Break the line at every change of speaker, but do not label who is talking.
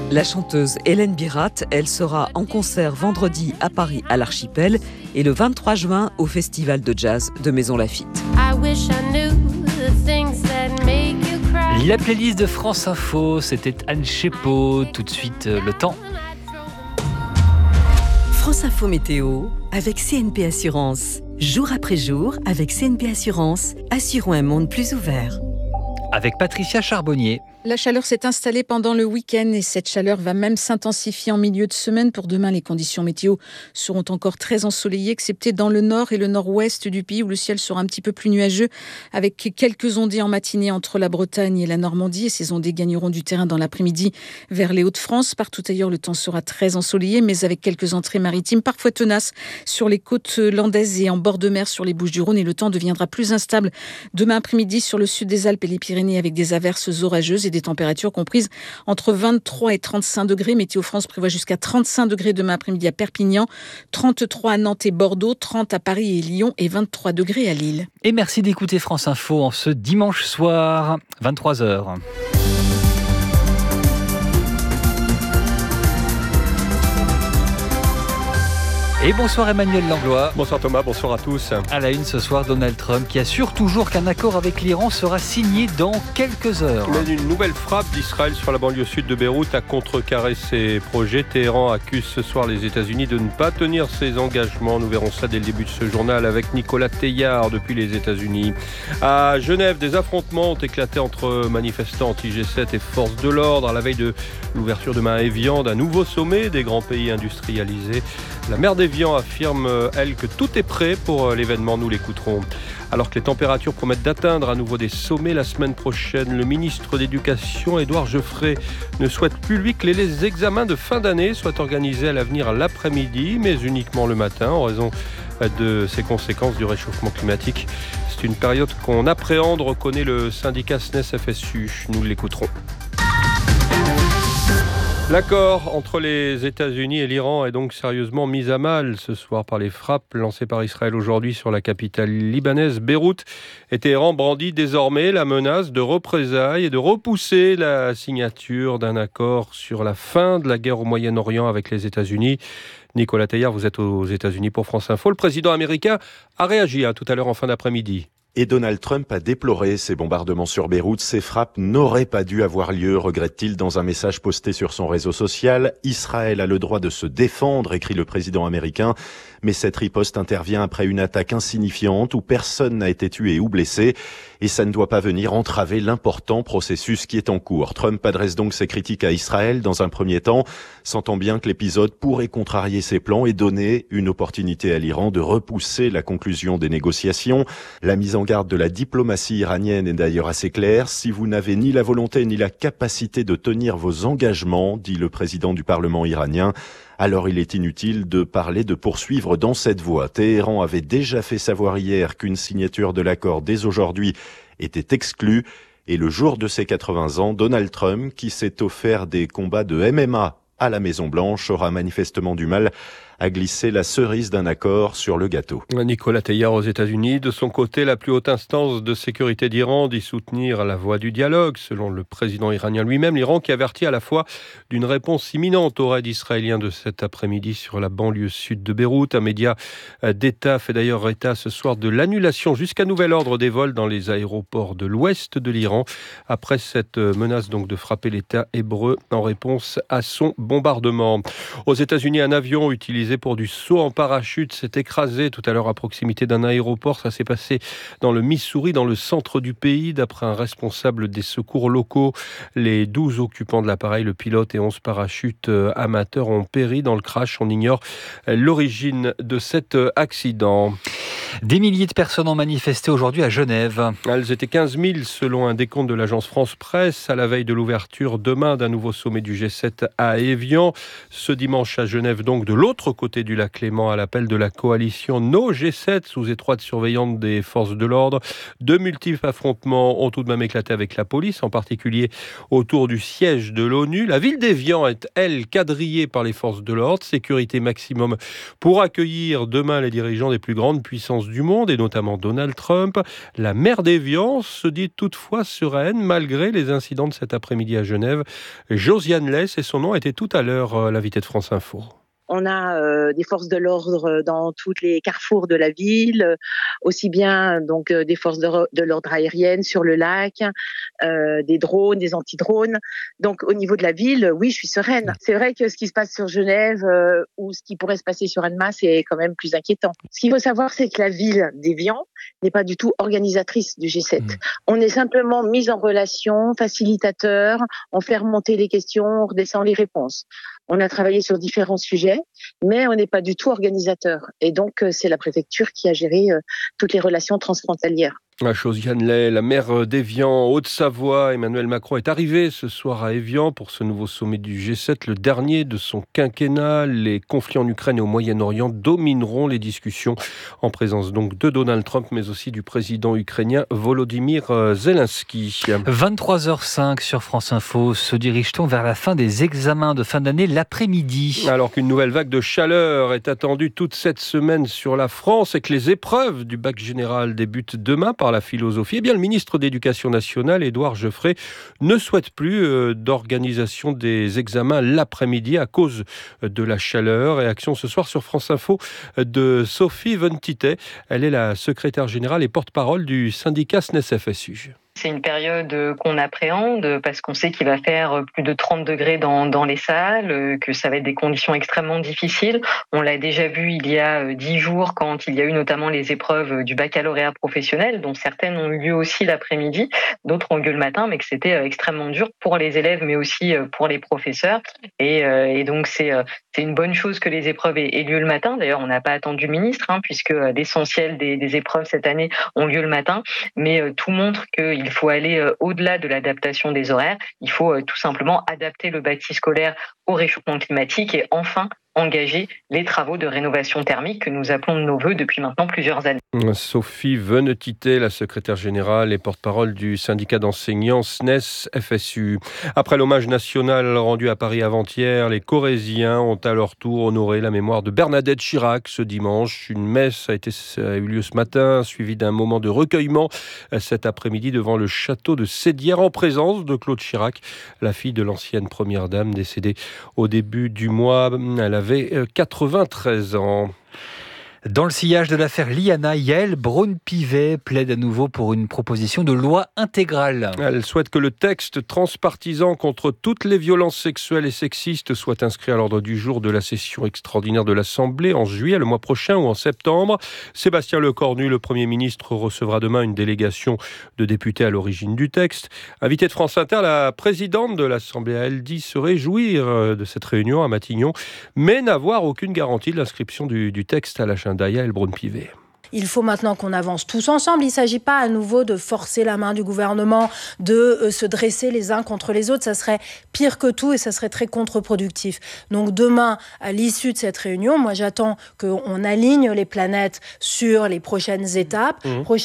La chanteuse Hélène Birat, elle sera en concert vendredi à Paris à l'Archipel et le 23 juin au Festival de Jazz de Maison Lafitte.
La playlist de France Info, c'était Anne Chépeau. Tout de suite, le temps.
France Info Météo avec CNP Assurance. Jour après jour, avec CNP Assurance, assurons un monde plus ouvert.
Avec Patricia Charbonnier.
La chaleur s'est installée pendant le week-end et cette chaleur va même s'intensifier en milieu de semaine. Pour demain, les conditions météo seront encore très ensoleillées, excepté dans le nord et le nord-ouest du pays où le ciel sera un petit peu plus nuageux, avec quelques ondées en matinée entre la Bretagne et la Normandie. Et ces ondées gagneront du terrain dans l'après-midi vers les Hauts-de-France. Partout ailleurs, le temps sera très ensoleillé, mais avec quelques entrées maritimes parfois tenaces sur les côtes landaises et en bord de mer sur les Bouches-du-Rhône. Et le temps deviendra plus instable demain après-midi sur le sud des Alpes et les Pyrénées avec des averses orageuses et des températures comprises entre 23 et 35 degrés. Météo France prévoit jusqu'à 35 degrés demain après-midi à Perpignan, 33 à Nantes et Bordeaux, 30 à Paris et Lyon et 23 degrés à Lille.
Et merci d'écouter France Info en ce dimanche soir, 23h. Et bonsoir Emmanuel Langlois.
Bonsoir Thomas, bonsoir à tous.
À la une ce soir, Donald Trump qui assure toujours qu'un accord avec l'Iran sera signé dans quelques heures.
Mais une nouvelle frappe d'Israël sur la banlieue sud de Beyrouth a contrecarré ses projets. Téhéran accuse ce soir les États-Unis de ne pas tenir ses engagements. Nous verrons ça dès le début de ce journal avec Nicolas Teillard depuis les États-Unis. À Genève, des affrontements ont éclaté entre manifestants anti-G7 et forces de l'ordre à la veille de l'ouverture demain à Évian d'un nouveau sommet des grands pays industrialisés. La maire d'Évian affirme, elle, que tout est prêt pour l'événement. Nous l'écouterons. Alors que les températures promettent d'atteindre à nouveau des sommets la semaine prochaine, le ministre d'éducation, Édouard Geoffrey, ne souhaite plus, lui, que les examens de fin d'année soient organisés à l'avenir l'après-midi, mais uniquement le matin, en raison de ces conséquences du réchauffement climatique. C'est une période qu'on appréhende, reconnaît le syndicat SNES-FSU. Nous l'écouterons. L'accord entre les États-Unis et l'Iran est donc sérieusement mis à mal ce soir par les frappes lancées par Israël aujourd'hui sur la capitale libanaise, Beyrouth. Et Téhéran brandit désormais la menace de représailles et de repousser la signature d'un accord sur la fin de la guerre au Moyen-Orient avec les États-Unis. Nicolas Teillard, vous êtes aux États-Unis pour France Info. Le président américain a réagi tout à l'heure en fin d'après-midi.
Et Donald Trump a déploré ces bombardements sur Beyrouth. Ces frappes n'auraient pas dû avoir lieu, regrette-t-il dans un message posté sur son réseau social. Israël a le droit de se défendre, écrit le président américain. Mais cette riposte intervient après une attaque insignifiante où personne n'a été tué ou blessé. Et ça ne doit pas venir entraver l'important processus qui est en cours. Trump adresse donc ses critiques à Israël dans un premier temps, sentant bien que l'épisode pourrait contrarier ses plans et donner une opportunité à l'Iran de repousser la conclusion des négociations. La mise en garde de la diplomatie iranienne est d'ailleurs assez claire. Si vous n'avez ni la volonté ni la capacité de tenir vos engagements, dit le président du Parlement iranien, alors il est inutile de parler de poursuivre dans cette voie. Téhéran avait déjà fait savoir hier qu'une signature de l'accord dès aujourd'hui était exclue. Et le jour de ses 80 ans, Donald Trump, qui s'est offert des combats de MMA à la Maison-Blanche, aura manifestement du mal à glisser la cerise d'un accord sur le gâteau.
Nicolas Teillard aux États-Unis. De son côté, la plus haute instance de sécurité d'Iran dit soutenir la voie du dialogue. Selon le président iranien lui-même, l'Iran qui avertit à la fois d'une réponse imminente au raid israélien de cet après-midi sur la banlieue sud de Beyrouth. Un média d'État fait d'ailleurs état ce soir de l'annulation jusqu'à nouvel ordre des vols dans les aéroports de l'ouest de l'Iran après cette menace donc de frapper l'État hébreu en réponse à son bombardement. Aux États-Unis, un avion utilisé pour du saut en parachute s'est écrasé tout à l'heure à proximité d'un aéroport. Ça s'est passé dans le Missouri, dans le centre du pays. D'après un responsable des secours locaux, les 12 occupants de l'appareil, le pilote et 11 parachutes amateurs ont péri dans le crash. On ignore l'origine de cet accident.
Des milliers de personnes ont manifesté aujourd'hui à Genève.
Elles étaient 15 000 selon un décompte de l'agence France Presse à la veille de l'ouverture demain d'un nouveau sommet du G7 à Évian. Ce dimanche à Genève, donc de l'autre côté du lac Léman, à l'appel de la coalition No G7 sous étroite surveillance des forces de l'ordre. De multiples affrontements ont tout de même éclaté avec la police, en particulier autour du siège de l'ONU. La ville d'Évian est, elle, quadrillée par les forces de l'ordre. Sécurité maximum pour accueillir demain les dirigeants des plus grandes puissances du monde, et notamment Donald Trump. La maire d'Évian se dit toutefois sereine, malgré les incidents de cet après-midi à Genève. Josiane Lès, et son nom était tout à l'heure l'invité de France Info.
On a des forces de l'ordre dans tous les carrefours de la ville, aussi bien donc des forces de l'ordre aériennes sur le lac, des drones, des anti-drones. Donc au niveau de la ville, oui, je suis sereine. C'est vrai que ce qui se passe sur Genève ou ce qui pourrait se passer sur Annemasse, c'est quand même plus inquiétant. Ce qu'il faut savoir, c'est que la ville d'Évian n'est pas du tout organisatrice du G7. On est simplement mis en relation, facilitateur, on fait remonter les questions, on redescend les réponses. On a travaillé sur différents sujets, mais on n'est pas du tout organisateur. Et donc, c'est la préfecture qui a géré toutes les relations transfrontalières.
Josiane Lès, la maire d'Évian, Haute-Savoie. Emmanuel Macron est arrivé ce soir à Évian pour ce nouveau sommet du G7, le dernier de son quinquennat. Les conflits en Ukraine et au Moyen-Orient domineront les discussions, en présence donc de Donald Trump, mais aussi du président ukrainien Volodymyr Zelensky.
23h05 sur France Info. Se dirige-t-on vers la fin des examens de fin d'année l'après-midi ?
Alors qu'une nouvelle vague de chaleur est attendue toute cette semaine sur la France et que les épreuves du bac général débutent demain par la philosophie, eh bien le ministre d'Éducation nationale, Édouard Geoffrey, ne souhaite plus d'organisation des examens l'après-midi à cause de la chaleur. Réaction ce soir sur France Info de Sophie Ventitet. Elle est la secrétaire générale et porte-parole du syndicat SNES-FSU.
C'est une période qu'on appréhende parce qu'on sait qu'il va faire plus de 30 degrés dans les salles, que ça va être des conditions extrêmement difficiles. On l'a déjà vu il y a 10 jours quand il y a eu notamment les épreuves du baccalauréat professionnel, dont certaines ont eu lieu aussi l'après-midi, d'autres ont eu lieu le matin, mais que c'était extrêmement dur pour les élèves, mais aussi pour les professeurs. Et donc c'est une bonne chose que les épreuves aient lieu le matin. D'ailleurs, on n'a pas attendu le ministre, puisque l'essentiel des épreuves cette année ont lieu le matin. Mais tout montre qu'il faut aller au-delà de l'adaptation des horaires. Il faut tout simplement adapter le bâti scolaire au réchauffement climatique et enfin engager les travaux de rénovation thermique que nous appelons de nos voeux depuis maintenant plusieurs années.
Sophie Venetitet, la secrétaire générale et porte-parole du syndicat d'enseignants SNES-FSU. Après l'hommage national rendu à Paris avant-hier, les Corréziens ont à leur tour honoré la mémoire de Bernadette Chirac ce dimanche. Une messe a eu lieu ce matin, suivie d'un moment de recueillement cet après-midi devant le château de Sédières en présence de Claude Chirac, la fille de l'ancienne première dame décédée au début du mois. Elle avait 93 ans.
Dans le sillage de l'affaire Liana, Yaël Braun-Pivet plaide à nouveau pour une proposition de loi intégrale.
Elle souhaite que le texte transpartisan contre toutes les violences sexuelles et sexistes soit inscrit à l'ordre du jour de la session extraordinaire de l'Assemblée en juillet, le mois prochain ou en septembre. Sébastien Lecornu, le Premier ministre, recevra demain une délégation de députés à l'origine du texte. Invitée de France Inter, la présidente de l'Assemblée, elle dit se réjouir de cette réunion à Matignon, mais n'avoir aucune garantie de l'inscription du texte à l'agenda. Yaël Braun-Pivet.
Il faut maintenant qu'on avance tous ensemble. Il ne s'agit pas à nouveau de forcer la main du gouvernement, de se dresser les uns contre les autres. Ça serait pire que tout et ça serait très contre-productif. Donc demain, à l'issue de cette réunion, moi j'attends qu'on aligne les planètes sur les prochaines étapes.